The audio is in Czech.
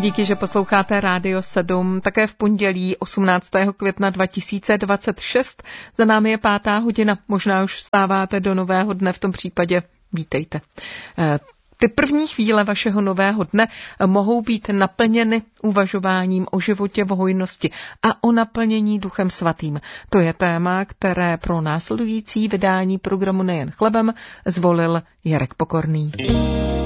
Díky, že posloucháte Rádio 7. Také v pondělí 18. května 2026. Za námi je 5. hodina. Možná už vstáváte do nového dne, v tom případě vítejte. Ty první chvíle vašeho nového dne mohou být naplněny uvažováním o životě v hojnosti a o naplnění Duchem Svatým. To je téma, které pro následující vydání programu Nejen chlebem zvolil Jarek Pokorný.